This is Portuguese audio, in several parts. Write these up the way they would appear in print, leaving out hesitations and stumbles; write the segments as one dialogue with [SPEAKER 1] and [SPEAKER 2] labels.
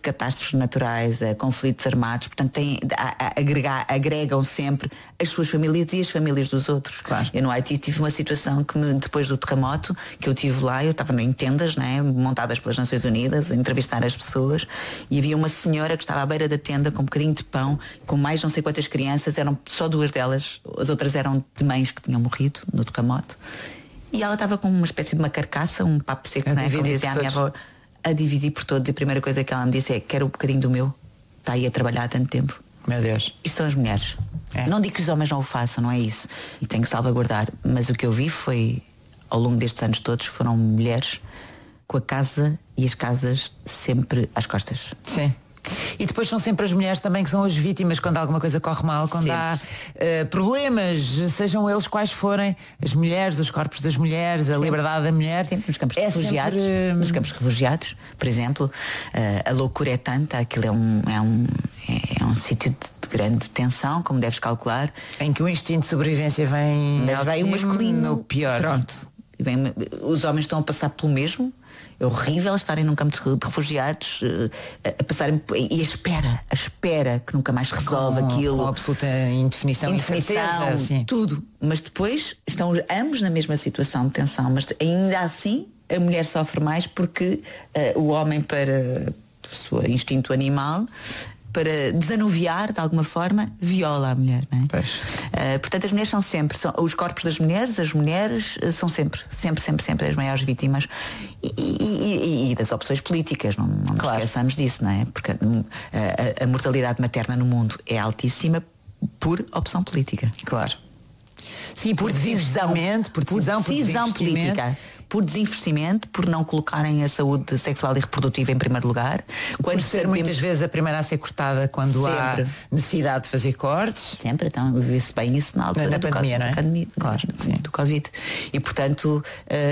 [SPEAKER 1] catástrofes naturais, a conflitos armados, portanto agregam sempre as suas famílias e as famílias dos outros.
[SPEAKER 2] Claro.
[SPEAKER 1] Eu no Haiti tive uma situação que depois do terremoto, que eu tive lá, eu estava em tendas, né, montadas pelas Nações Unidas, a entrevistar as pessoas, e havia uma senhora que estava à beira da tenda com um bocadinho de pão, com mais não sei quantas crianças, eram só 2 delas, as outras eram de mães que tinham morrido no terremoto, e ela estava com uma espécie de uma carcaça, um papo seco, né, como dizia a minha avó, a dividir por todos. E a primeira coisa que ela me disse é: quero um bocadinho do meu, está aí a trabalhar há tanto tempo.
[SPEAKER 2] Meu Deus.
[SPEAKER 1] Isto são as mulheres. Não digo que os homens não o façam, não é isso, e tem que salvaguardar, mas o que eu vi foi, ao longo destes anos todos, foram mulheres com a casa e as casas sempre às costas.
[SPEAKER 2] Sim. E depois são sempre as mulheres também que são as vítimas quando alguma coisa corre mal, quando há problemas, sejam eles quais forem, as mulheres, os corpos das mulheres, a liberdade da mulher.
[SPEAKER 1] Sempre nos campos de refugiados, nos campos de refugiados, por exemplo, a loucura é tanta, aquilo é um sítio de grande tensão, como deves calcular.
[SPEAKER 2] Em que o instinto de sobrevivência vem
[SPEAKER 1] o masculino
[SPEAKER 2] no pior.
[SPEAKER 1] Pronto. Os homens estão a passar pelo mesmo. É horrível estarem num campo de refugiados, a passarem e a espera que nunca mais resolve aquilo.
[SPEAKER 2] Com absoluta indefinição,
[SPEAKER 1] incerteza, tudo. Mas depois estão ambos na mesma situação de tensão, mas ainda assim a mulher sofre mais porque o homem, para o seu instinto animal, para desanuviar de alguma forma, viola a mulher, não é? Portanto, as mulheres são sempre, os corpos das mulheres, as mulheres são sempre as maiores vítimas e das opções políticas, não nos esqueçamos disso, não é? Porque a mortalidade materna no mundo é altíssima por opção política.
[SPEAKER 2] Claro. Sim, por decisão política.
[SPEAKER 1] Por desinvestimento, por não colocarem a saúde sexual e reprodutiva em primeiro lugar.
[SPEAKER 2] Por ser muitas vezes a primeira a ser cortada quando há necessidade de fazer cortes.
[SPEAKER 1] Sempre, então viu-se bem isso na altura
[SPEAKER 2] da pandemia, não é?
[SPEAKER 1] Claro, do Covid. E portanto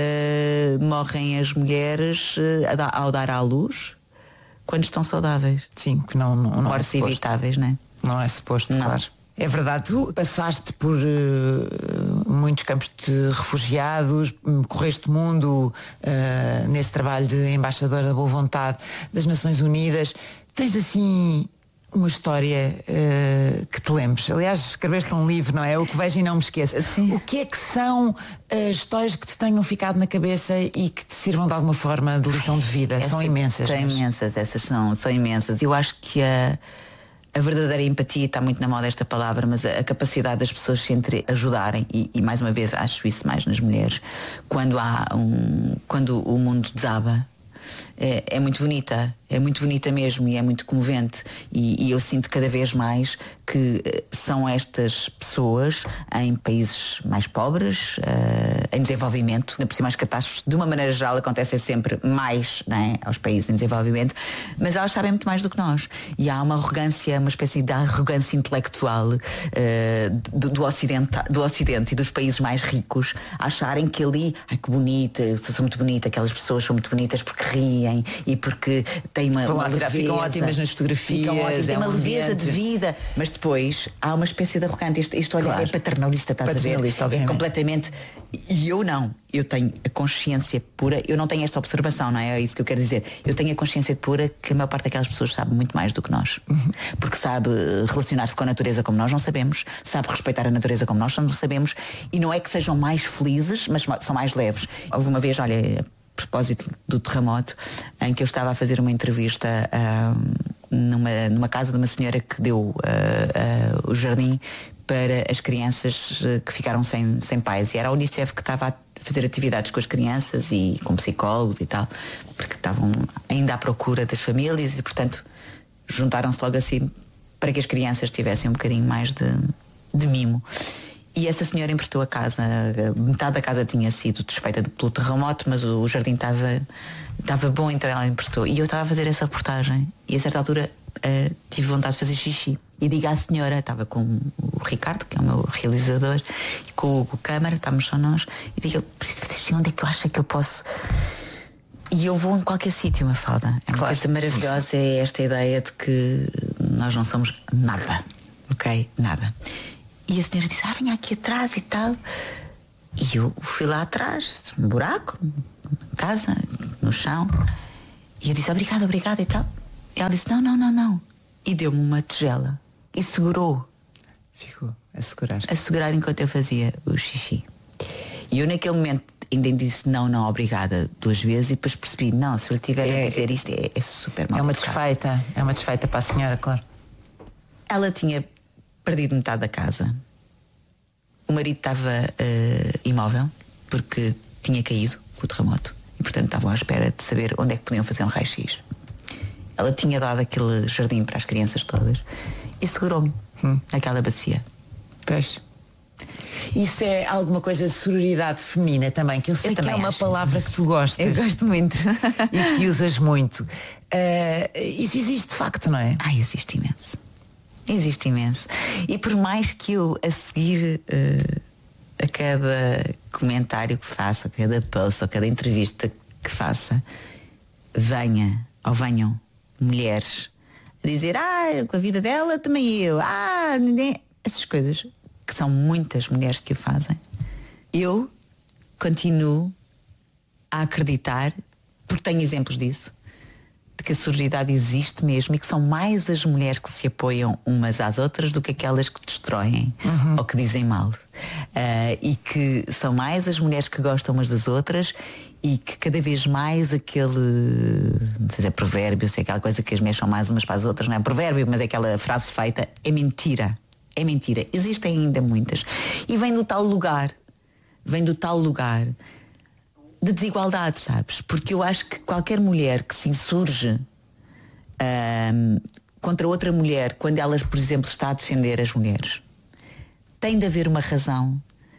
[SPEAKER 1] morrem as mulheres ao dar à luz quando estão saudáveis.
[SPEAKER 2] Sim, que não
[SPEAKER 1] mortes evitáveis, não é?
[SPEAKER 2] Não é suposto, claro. É verdade, tu passaste por muitos campos de refugiados, correste mundo nesse trabalho de embaixadora da boa vontade das Nações Unidas. Tens assim uma história que te lembres? Aliás, escreveste um livro, não é? O que vejo e não me esqueço.
[SPEAKER 1] Sim.
[SPEAKER 2] O que é que são as histórias que te tenham ficado na cabeça e que te sirvam de alguma forma de lição de vida? São imensas.
[SPEAKER 1] São imensas, essas são imensas. Eu acho que a verdadeira empatia, está muito na moda esta palavra, mas a capacidade das pessoas se ajudarem, e mais uma vez acho isso mais nas mulheres, quando o mundo desaba, é muito bonita mesmo, e é muito comovente, e eu sinto cada vez mais que são estas pessoas em países mais pobres, em desenvolvimento, ainda por cima as catástrofes de uma maneira geral acontecem sempre mais, não é, aos países em desenvolvimento, mas elas sabem muito mais do que nós, e há uma arrogância, uma espécie de arrogância intelectual do Ocidente e dos países mais ricos, acharem que ali, ai que bonita, eu sou muito bonita, aquelas pessoas são muito bonitas porque riem e porque têm uma leveza,
[SPEAKER 2] ficam ótimas nas fotografias,
[SPEAKER 1] tem uma leveza de vida, mas depois há uma espécie de arrogante, este olhar é paternalista, estás a ver?
[SPEAKER 2] Obviamente.
[SPEAKER 1] É completamente, e eu tenho a consciência pura, eu não tenho esta observação, não é? É isso que eu quero dizer, eu tenho a consciência pura que a maior parte daquelas pessoas sabe muito mais do que nós, porque sabe relacionar-se com a natureza como nós não sabemos, sabe respeitar a natureza como nós não sabemos, e não é que sejam mais felizes, mas são mais leves. Houve uma vez, olha, a propósito do terremoto, em que eu estava a fazer uma entrevista numa casa de uma senhora que deu o jardim para as crianças que ficaram sem pais, e era a Unicef que estava a fazer atividades com as crianças e com psicólogos e tal, porque estavam ainda à procura das famílias, e portanto juntaram-se logo assim para que as crianças tivessem um bocadinho mais de mimo. E essa senhora emprestou a casa, metade da casa tinha sido desfeita pelo terremoto, mas o jardim estava bom, então ela emprestou. E eu estava a fazer essa reportagem, e a certa altura tive vontade de fazer xixi. E digo à senhora, estava com o Ricardo, que é o meu realizador, e com o câmara, estávamos só nós, e digo, eu preciso fazer xixi, onde é que eu acho que eu posso? E eu vou em qualquer sítio, Mafalda. É uma coisa maravilhosa, é esta ideia de que nós não somos nada, ok? Nada. E a senhora disse, vinha aqui atrás e tal. E eu fui lá atrás, um buraco, casa, no chão. E eu disse, obrigada e tal. Ela disse, não. E deu-me uma tigela. E segurou.
[SPEAKER 2] Ficou a segurar.
[SPEAKER 1] A segurar enquanto eu fazia o xixi. E eu naquele momento ainda disse não, obrigada 2 vezes. E depois percebi, não, se eu lhe tiver a dizer isto é super mal.
[SPEAKER 2] É uma desfeita para a senhora, claro.
[SPEAKER 1] Ela tinha perdido metade da casa. O marido estava imóvel, porque tinha caído com o terremoto. E portanto estavam à espera de saber onde é que podiam fazer um raio-x. Ela tinha dado aquele jardim para as crianças todas e segurou-me naquela bacia.
[SPEAKER 2] Pois. Isso é alguma coisa de sororidade feminina também, que eu sei que é uma palavra que tu gostas.
[SPEAKER 1] Eu gosto muito.
[SPEAKER 2] E que usas muito. Isso existe de facto, não é?
[SPEAKER 1] Existe imenso. Existe imenso. E por mais que eu a seguir a cada comentário que faço, a cada post, a cada entrevista que faça, venham mulheres a dizer, com a vida dela também eu, essas coisas, que são muitas mulheres que o fazem, eu continuo a acreditar, porque tenho exemplos disso, de que a sororidade existe mesmo e que são mais as mulheres que se apoiam umas às outras do que aquelas que destroem ou que dizem mal. E que são mais as mulheres que gostam umas das outras e que cada vez mais aquele, não sei se é provérbio, se é aquela coisa que as mulheres são mais umas para as outras, não é provérbio, mas é aquela frase feita, é mentira. É mentira. Existem ainda muitas. E vem do tal lugar de desigualdade, sabes? Porque eu acho que qualquer mulher que se insurge contra outra mulher, quando ela, por exemplo, está a defender as mulheres, tem de haver uma razão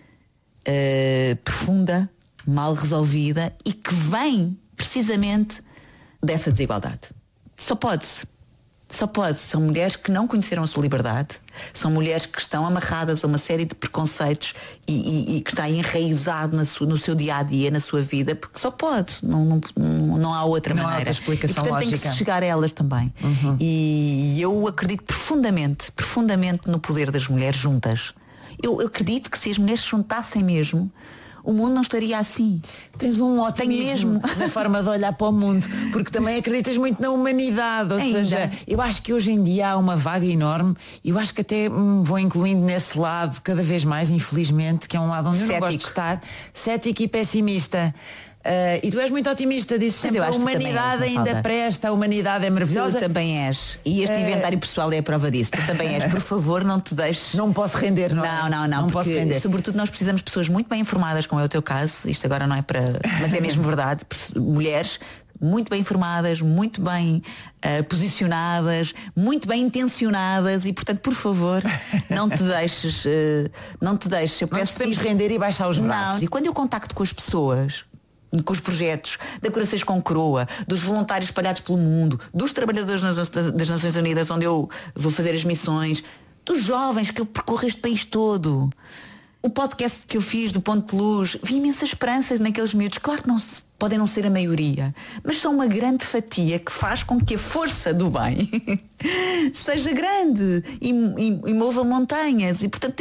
[SPEAKER 1] profunda, mal resolvida e que vem precisamente dessa desigualdade. Só pode. São mulheres que não conheceram a sua liberdade, são mulheres que estão amarradas a uma série de preconceitos e que está enraizado no seu dia-a-dia, na sua vida, porque só pode, não há outra maneira.
[SPEAKER 2] Há outra explicação
[SPEAKER 1] e, portanto,
[SPEAKER 2] lógica.
[SPEAKER 1] Tem que se chegar a elas também. E eu acredito profundamente no poder das mulheres juntas. Eu acredito que se as mulheres se juntassem mesmo, o mundo não estaria assim.
[SPEAKER 2] Tens um otimismo na forma de olhar para o mundo, porque também acreditas muito na humanidade, ou seja, eu acho que hoje em dia há uma vaga enorme, e eu acho que até me vou incluindo nesse lado cada vez mais, infelizmente, que é um lado onde eu não gosto de estar, cético e pessimista. E tu és muito otimista, dizes sempre a humanidade ainda presta, a humanidade é maravilhosa.
[SPEAKER 1] Tu também és. E este inventário pessoal é a prova disso. Tu também és. Por favor, não te deixes.
[SPEAKER 2] Não posso render, não.
[SPEAKER 1] Não posso render. Sobretudo nós precisamos de pessoas muito bem informadas, como é o teu caso. Isto agora não é para. Mas é mesmo verdade. Mulheres muito bem informadas, muito bem posicionadas, muito bem intencionadas e, portanto, por favor, não te deixes. Não peço.
[SPEAKER 2] Não podemos render e baixar os braços.
[SPEAKER 1] Não. E quando eu contacto com as pessoas, com os projetos da Corações com Coroa, dos voluntários espalhados pelo mundo, dos trabalhadores das Nações Unidas, onde eu vou fazer as missões, dos jovens que eu percorro este país todo, o podcast que eu fiz do Ponto de Luz, vi imensa esperança naqueles miúdos. Claro que podem não ser a maioria, mas são uma grande fatia que faz com que a força do bem seja grande e mova montanhas. E portanto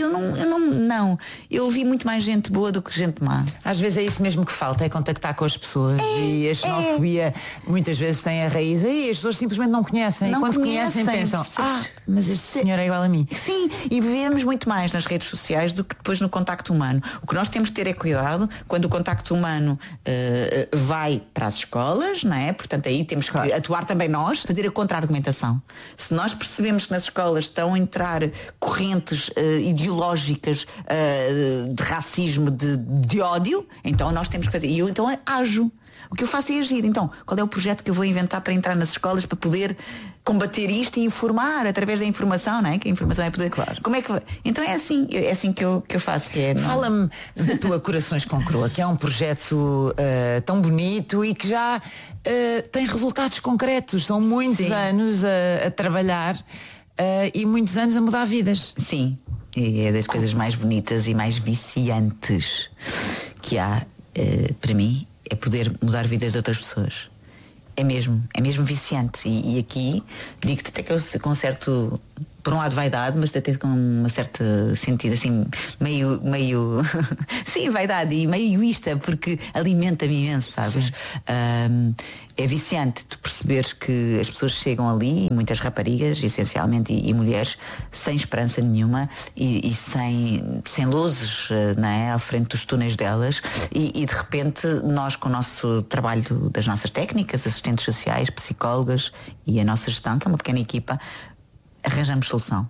[SPEAKER 1] eu vi muito mais gente boa do que gente má.
[SPEAKER 2] Às vezes é isso mesmo que falta, é contactar com as pessoas. E a xenofobia muitas vezes tem a raiz aí, as pessoas simplesmente não conhecem. E quando conhecem pensam, mas este senhor é igual a mim.
[SPEAKER 1] Sim, e vivemos muito mais nas redes sociais do que depois no contacto humano. O que nós temos de ter é cuidado quando o contacto humano vai para as escolas, não é? Portanto, aí temos que atuar também nós, fazer a contra-argumentação. Se nós percebemos que nas escolas estão a entrar correntes ideológicas de racismo, de ódio, então nós temos que fazer. E eu então ajo. O que eu faço é agir. Então, qual é o projeto que eu vou inventar para entrar nas escolas para poder combater isto e informar através da informação, não é? Que a informação é poder.
[SPEAKER 2] Claro.
[SPEAKER 1] Como é que então é assim que eu faço, que é.
[SPEAKER 2] Fala-me da tua Corações com Coroa, que é um projeto tão bonito e que já tem resultados concretos. São muitos anos a trabalhar e muitos anos a mudar vidas.
[SPEAKER 1] Sim. E é das coisas mais bonitas e mais viciantes que há para mim. É poder mudar vidas de outras pessoas. É mesmo viciante. E aqui digo-te até que eu com certo por um lado vaidade, mas até com uma certa sentido assim, meio sim, vaidade e meio egoísta, porque alimenta-me imenso, sabes? É viciante tu perceberes que as pessoas chegam ali, muitas raparigas, essencialmente, e mulheres, sem esperança nenhuma e sem luzes, não é? À frente dos túneis delas, e de repente nós, com o nosso trabalho das nossas técnicas, assistentes sociais, psicólogas e a nossa gestão, que é uma pequena equipa, arranjamos solução.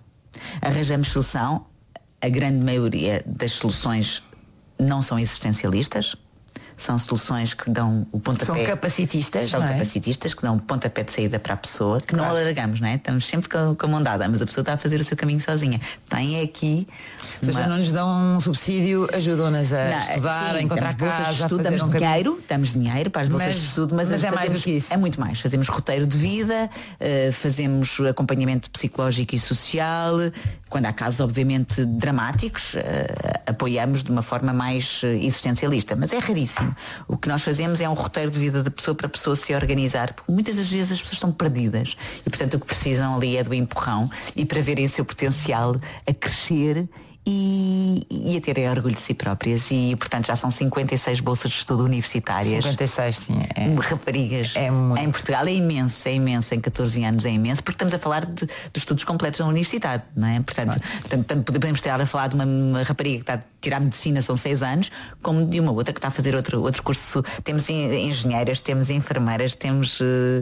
[SPEAKER 1] A grande maioria das soluções não são existencialistas, são soluções que dão o pontapé.
[SPEAKER 2] São capacitistas,
[SPEAKER 1] são
[SPEAKER 2] não é?
[SPEAKER 1] capacitistas, que dão o pontapé de saída para a pessoa, que
[SPEAKER 2] Claro.
[SPEAKER 1] não alargamos, não é? Estamos sempre com a mão dada, mas a pessoa está a fazer o seu caminho sozinha. Tem aqui.
[SPEAKER 2] Ou seja, não lhes dão um subsídio, ajudam-nas a estudar,
[SPEAKER 1] sim,
[SPEAKER 2] a encontrar
[SPEAKER 1] damos bolsas
[SPEAKER 2] casa,
[SPEAKER 1] de estudo,
[SPEAKER 2] a fazer
[SPEAKER 1] damos
[SPEAKER 2] caminho.
[SPEAKER 1] damos dinheiro para as bolsas
[SPEAKER 2] Mas-
[SPEAKER 1] de estudo, mas
[SPEAKER 2] é mais
[SPEAKER 1] fazemos-
[SPEAKER 2] do que isso.
[SPEAKER 1] É muito mais. Fazemos roteiro de vida, fazemos acompanhamento psicológico e social. Quando há casos, obviamente, dramáticos, apoiamos de uma forma mais existencialista, mas é raríssimo. O que nós fazemos é um roteiro de vida da pessoa para a pessoa se organizar, porque muitas das vezes as pessoas estão perdidas e, portanto, o que precisam ali é do empurrão e para verem o seu potencial a crescer e a terem orgulho de si próprias. E, portanto, já são 56 bolsas de estudo universitárias.
[SPEAKER 2] 56, sim.
[SPEAKER 1] Raparigas
[SPEAKER 2] É muito.
[SPEAKER 1] em Portugal é imenso, em 14 anos é imenso, porque estamos a falar de estudos completos na universidade, não é? Portanto, podemos estar a falar de uma rapariga que está a tirar medicina, são 6 anos, como de uma outra que está a fazer outro curso. Temos engenheiras, temos enfermeiras, temos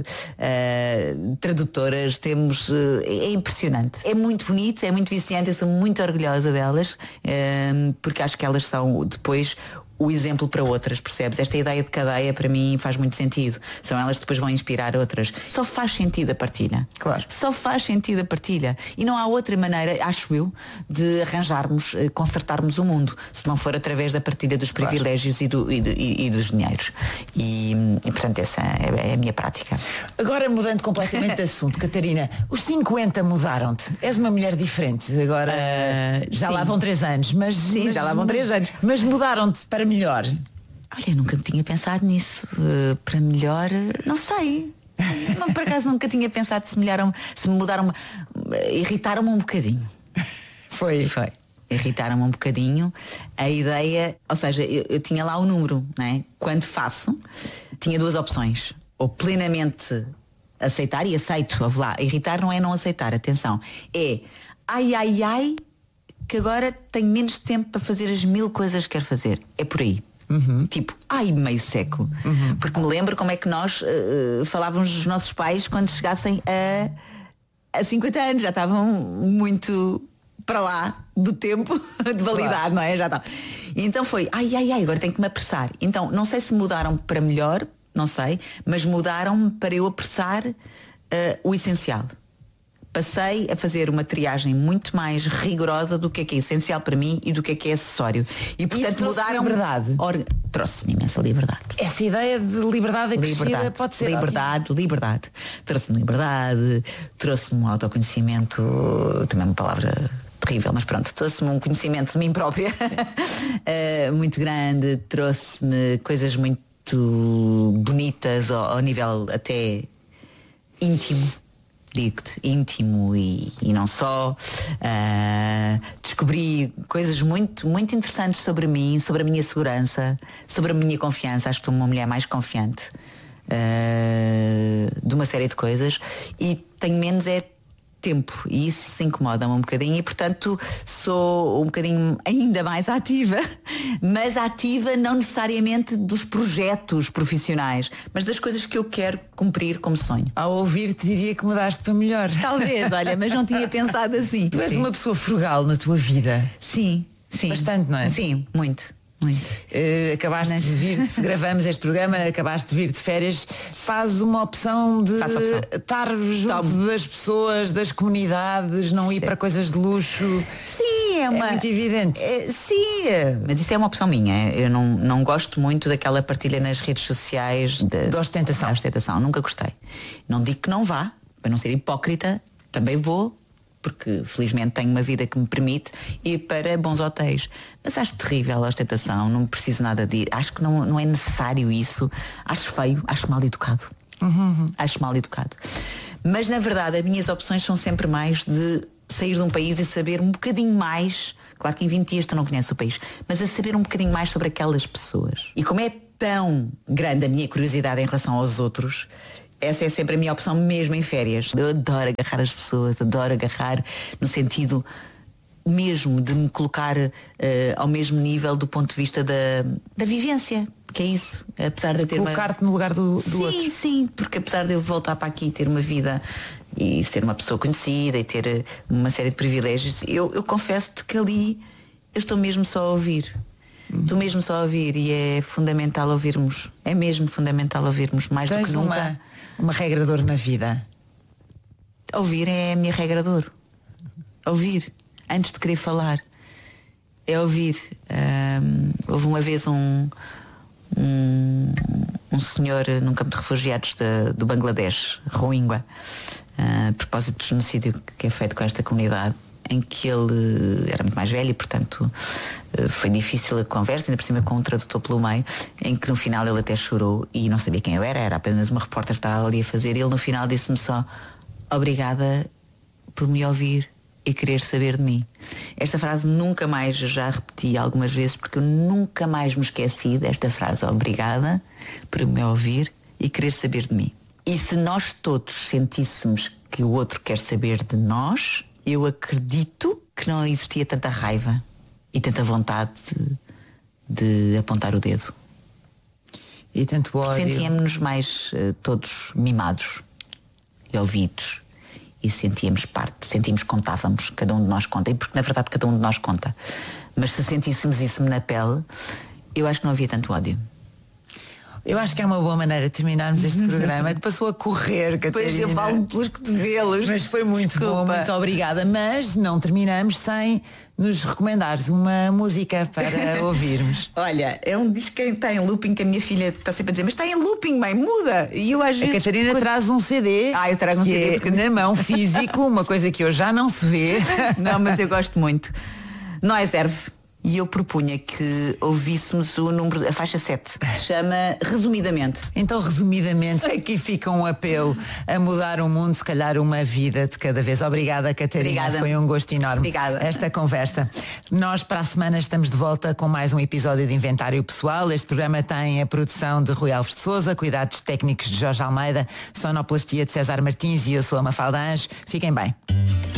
[SPEAKER 1] tradutoras, temos. É impressionante. É muito bonito, é muito viciante, eu sou muito orgulhosa delas, porque acho que elas são depois o exemplo para outras, percebes? Esta ideia de cadeia para mim faz muito sentido. São elas que depois vão inspirar outras. Só faz sentido a partilha.
[SPEAKER 2] Claro.
[SPEAKER 1] Só faz sentido a partilha. E não há outra maneira, acho eu, de arranjarmos, consertarmos o mundo, se não for através da partilha dos privilégios e dos dinheiros. E portanto, essa é a minha prática.
[SPEAKER 2] Agora, mudando completamente de assunto, Catarina, os 50 mudaram-te. És uma mulher diferente. Agora já
[SPEAKER 1] sim.
[SPEAKER 2] lá vão 3 anos. Mas,
[SPEAKER 1] Sim, já lá vão 3 anos.
[SPEAKER 2] Mas mudaram-te para melhor.
[SPEAKER 1] Olha, eu nunca tinha pensado nisso. Para melhor, não sei. Não, por acaso nunca tinha pensado se me mudaram, irritaram-me um bocadinho.
[SPEAKER 2] Foi.
[SPEAKER 1] Irritaram-me um bocadinho. A ideia, ou seja, eu tinha lá o número, não é? Quando faço, tinha 2 opções. Ou plenamente aceitar, e aceito, ouve lá. Irritar não é não aceitar, atenção. É ai, que agora tenho menos tempo para fazer as 1000 coisas que quero fazer. É por aí. Tipo, meio século. Porque me lembro como é que nós falávamos dos nossos pais quando chegassem a 50 anos. Já estavam muito para lá do tempo de validade,
[SPEAKER 2] Claro.
[SPEAKER 1] não é? Já estavam. E então foi, agora tenho que me apressar. Então, não sei se mudaram para melhor, não sei, mas mudaram para eu apressar o essencial. Passei a fazer uma triagem muito mais rigorosa do que é essencial para mim e do que é acessório. E portanto
[SPEAKER 2] trouxe-te
[SPEAKER 1] mudaram.
[SPEAKER 2] liberdade?
[SPEAKER 1] Trouxe-me imensa liberdade.
[SPEAKER 2] Essa ideia de liberdade acrescida pode ser
[SPEAKER 1] Liberdade. Trouxe-me liberdade, trouxe-me um autoconhecimento, também uma palavra terrível, mas pronto, trouxe-me um conhecimento de mim própria muito grande, trouxe-me coisas muito bonitas ao nível até íntimo. Digo-te, íntimo e não só. Descobri coisas muito, muito interessantes sobre mim, sobre a minha segurança, sobre a minha confiança. Acho que sou uma mulher mais confiante de uma série de coisas e tenho menos tempo e isso se incomoda-me um bocadinho e portanto sou um bocadinho ainda mais ativa, mas ativa não necessariamente dos projetos profissionais, mas das coisas que eu quero cumprir como sonho.
[SPEAKER 2] Ao ouvir-te diria que mudaste para melhor.
[SPEAKER 1] Talvez, olha, mas não tinha pensado assim.
[SPEAKER 2] Tu és
[SPEAKER 1] Sim.
[SPEAKER 2] uma pessoa frugal na tua vida.
[SPEAKER 1] Sim.
[SPEAKER 2] Bastante, não é?
[SPEAKER 1] Sim, muito.
[SPEAKER 2] Acabaste de vir, gravamos este programa, acabaste de vir de férias, faz uma opção de
[SPEAKER 1] Faço a opção.
[SPEAKER 2] estar junto das pessoas, das comunidades, não ir para coisas de luxo.
[SPEAKER 1] Sim, é
[SPEAKER 2] muito evidente.
[SPEAKER 1] Sim, mas isso é uma opção minha. Eu não gosto muito daquela partilha nas redes sociais
[SPEAKER 2] De ostentação.
[SPEAKER 1] Da ostentação, nunca gostei. Não digo que não vá, para não ser hipócrita, também vou, porque felizmente tenho uma vida que me permite ir para bons hotéis. Mas acho terrível a ostentação, não preciso nada disso. Acho que não é necessário isso. Acho feio, acho mal educado. Acho mal educado. Mas na verdade as minhas opções são sempre mais de sair de um país e saber um bocadinho mais. Claro que em 20 dias tu não conheces o país, mas a saber um bocadinho mais sobre aquelas pessoas. E como é tão grande a minha curiosidade em relação aos outros, essa é sempre a minha opção mesmo em férias. Eu adoro agarrar as pessoas, adoro agarrar no sentido mesmo de me colocar ao mesmo nível do ponto de vista da vivência, que é isso. Apesar de eu ter
[SPEAKER 2] colocar-te no lugar do outro.
[SPEAKER 1] Sim, porque apesar de eu voltar para aqui e ter uma vida e ser uma pessoa conhecida e ter uma série de privilégios, eu confesso-te que ali eu estou mesmo só a ouvir. Estou mesmo só a ouvir e é fundamental ouvirmos. É mesmo fundamental ouvirmos mais do que nunca.
[SPEAKER 2] Uma regra de ouro na vida.
[SPEAKER 1] Ouvir é a minha regra de ouro. Ouvir, antes de querer falar. É ouvir. Houve uma vez um senhor num campo de refugiados do Bangladesh, Rohingya, a propósito do genocídio que é feito com esta comunidade, em que ele era muito mais velho e, portanto, foi difícil a conversa, ainda por cima com um tradutor pelo meio, em que no final ele até chorou e não sabia quem eu era apenas uma repórter que estava ali a fazer. Ele no final disse-me só: obrigada por me ouvir e querer saber de mim. Esta frase nunca mais, já repeti algumas vezes, porque eu nunca mais me esqueci desta frase: obrigada por me ouvir e querer saber de mim. E se nós todos sentíssemos que o outro quer saber de nós, eu acredito que não existia tanta raiva e tanta vontade de apontar o dedo.
[SPEAKER 2] E tanto ódio.
[SPEAKER 1] Sentíamos-nos mais todos mimados e ouvidos. E sentíamos parte, sentíamos que contávamos, cada um de nós conta. E porque na verdade cada um de nós conta. Mas se sentíssemos isso na pele, eu acho que não havia tanto ódio.
[SPEAKER 2] Eu acho que é uma boa maneira de terminarmos este programa, que passou a correr, Catarina.
[SPEAKER 1] Pois eu falo pelos cotovelos.
[SPEAKER 2] Mas foi muito bom, muito obrigada. Mas não terminamos sem nos recomendares uma música para ouvirmos.
[SPEAKER 1] Olha, é um disco que está em looping, que a minha filha está sempre a dizer: mas está em looping, mãe, muda. E eu às vezes...
[SPEAKER 2] A Catarina traz um CD.
[SPEAKER 1] Eu trago um CD
[SPEAKER 2] porque... na mão, físico, uma coisa que hoje já não se vê.
[SPEAKER 1] Não, mas eu gosto muito. Não é serve. E eu propunha que ouvíssemos a faixa 7, que se chama Resumidamente.
[SPEAKER 2] Então, resumidamente, aqui fica um apelo a mudar o mundo, se calhar uma vida de cada vez. Obrigada, Catarina.
[SPEAKER 1] Obrigada.
[SPEAKER 2] Foi um gosto enorme.
[SPEAKER 1] Obrigada.
[SPEAKER 2] Esta conversa. Nós, para a semana, estamos de volta com mais um episódio de Inventário Pessoal. Este programa tem a produção de Rui Alves de Sousa, cuidados técnicos de Jorge Almeida, sonoplastia de César Martins e eu sou a Mafalda Anjos. Fiquem bem.